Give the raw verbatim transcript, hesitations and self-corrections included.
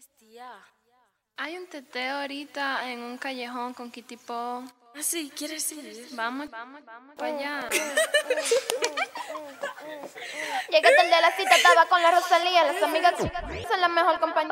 Hay un teteo ahorita en un callejón con Kitty Po. Ah, sí, ¿quieres ir? Vamos, vamos, vamos para allá. Llegaste el de la cita, estaba con la Rosalía. Las amigas son la mejor compañía.